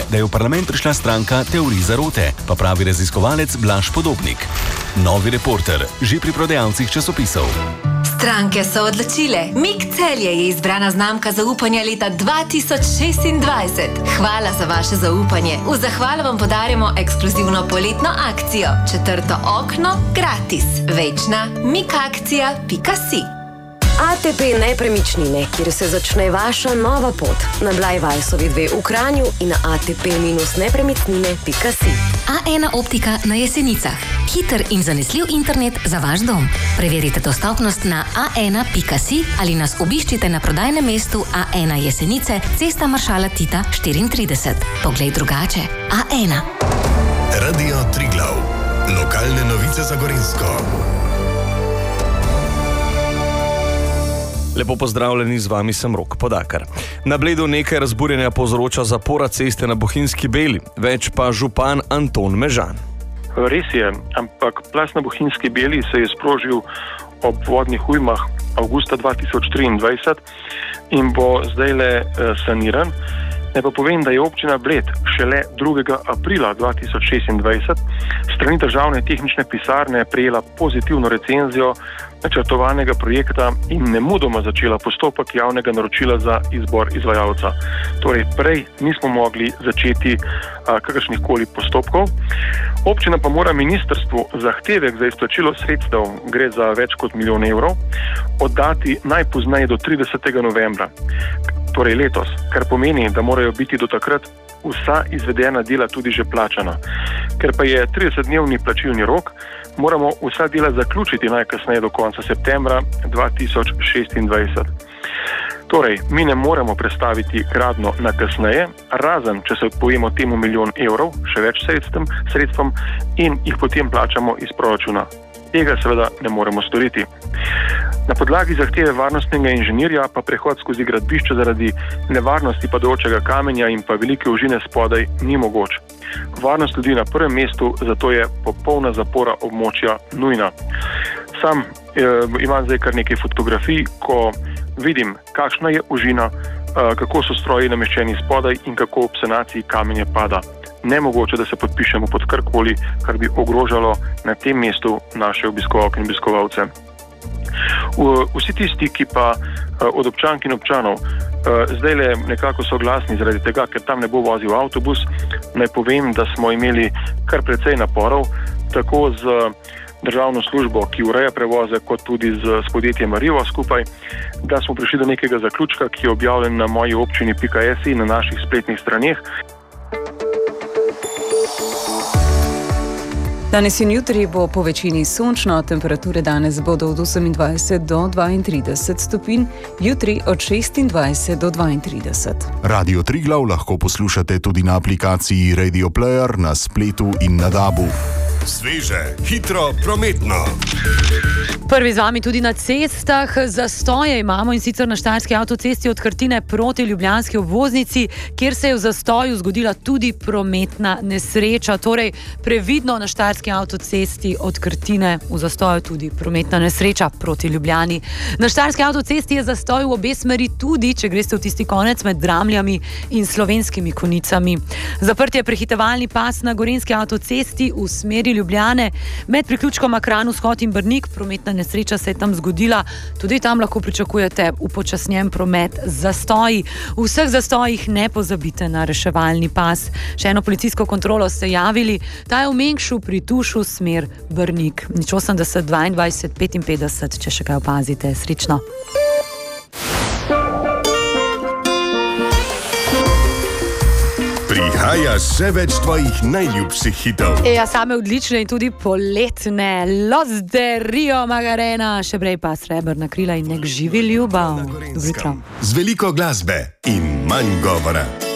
da je v parlament prišla stranka teorij zarote, pa pravi raziskovalec Blaž Podobnik. Novi Reporter, že pri prodajalcih časopisov. Stranke so odločile. Mik Celje je izbrana znamka zaupanja leta 2026. Hvala za vaše zaupanje. V zahvalo vam podarjamo ekskluzivno poletno akcijo. 4. okno gratis. Večna mikakcija.si. ATP Nepremičnine, kjer se začne vaša nova pot. Na Blajvajsovi 2 v Kranju in na atp-nepremičnine.si. A1 optika na Jesenicah. Hiter in zanesljiv internet za vaš dom. Preverite dostopnost na a1.si ali nas obiščite na prodajnem mestu A1 Jesenice, Cesta Maršala Tita 34. Poglej drugače. A1. Radio Triglav. Lokalne novice za Gorenjsko. Lepo pozdravljeni, z vami sem Rok Podakar. Na Bledu nekaj razburjenja povzroča zapora ceste na Bohinjski Beli, več pa župan Anton Mežan. Res je, ampak plaz na Bohinjski Beli se je sprožil ob vodnih ujmah avgusta 2023 in bo zdajle saniran. Ne pa povem, da je občina Bled šele 2. aprila 2026 strani državne tehnične pisarne prejela pozitivno recenzijo načrtovanega projekta in nemudoma začela postopek javnega naročila za izbor izvajalca. Torej, prej nismo mogli začeti kakršnih koli postopkov. Občina pa mora ministrstvu zahtevek za izplačilo sredstev, gre za več kot 1 milijon evrov, oddati najpozneje do 30. novembra. Torej letos, kar pomeni, da morajo biti do takrat vsa izvedena dela tudi že plačana. Ker pa je 30-dnevni plačilni rok, moramo vsa dela zaključiti najkasneje do konca septembra 2026. Torej, mi ne moremo prestaviti gradnjo na kasneje, razen če se odpojemo temu 1 milijon evrov, še več sredstvom in jih potem plačamo iz proračuna. Tega seveda ne moremo storiti. Na podlagi zahteve varnostnega inženirja pa prehod skozi gradbišče zaradi nevarnosti padajočega kamenja in pa velike ožine spodaj ni mogoč. Varnost ljudi na prvem mestu, zato je popolna zapora območja nujna. Sam imam zdaj kar nekaj fotografij, ko vidim, kakšna je ožina, kako so stroji nameščeni spodaj in kako ob sanaciji kamenje pada. Nemogoče, da se podpišemo pod karkoli, kar bi ogrožalo na tem mestu naše obiskovalke in obiskovalce. Vsi tisti, ki pa od občank in občanov zdaj le nekako soglasni zaradi tega, ker tam ne bo vozil avtobus, naj povem, da smo imeli kar precej naporov, tako z državno službo, ki ureja prevoze, kot tudi z podjetjem Marivo skupaj, da smo prišli do nekega zaključka, ki je objavljen na moji občini.si na naših spletnih straneh. Danes in jutri bo po večini sončno, temperature danes bodo od 28 do 32 stopinj, jutri od 26 do 32. Radio Triglav lahko poslušate tudi na aplikaciji Radio Player, na spletu in na DAB-u. Sveže, hitro, prometno. Prvi z vami tudi na cestah. Zastoje imamo in sicer na Štajerski avtocesti od Krtine proti ljubljanski obvoznici, kjer se je v zastoju zgodila tudi prometna nesreča. Torej, previdno na Štajerski avtocesti od Krtine v zastoju tudi prometna nesreča proti Ljubljani. Na Štajerski avtocesti je zastoj v obe smeri tudi, če greste v tisti konec med Dramljami in Slovenskimi Konicami. Zaprt je prehitevalni pas na Gorenjski avtocesti v smeri Ljubljane med priključkom Kranj Vzhod in Brnik. Prometna nesreča se je tam zgodila, tudi tam lahko pričakujete upočasnjen promet z zastoji. V vseh zastojih ne pozabite na reševalni pas. Še eno policijsko kontrolo ste javili, ta je v Mengšu pri Tušu smer Brnik. 80 22 55, če še kaj opazite. Srečno. Prihaja še več tvojih najljubših hitov. Ja, same odlične in tudi poletne. Los de Rio Magarena, še prej pa Srebrna krila in nek živi ljubav. Dobro jutro. Z veliko glasbe in manj govora.